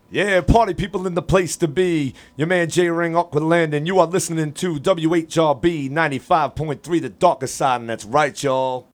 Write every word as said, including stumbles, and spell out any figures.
Yeah, party people in the place to be. Your man J Ring Aqualand, and you are listening to W H R B ninety-five point three, The Darker Side, and that's right, y'all.